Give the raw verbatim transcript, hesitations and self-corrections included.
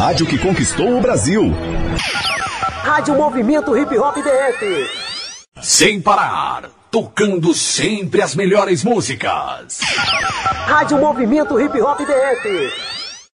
rádio que conquistou o Brasil. Rádio Movimento Hip Hop D F. Sem parar, tocando sempre as melhores músicas. Rádio Movimento Hip Hop D F.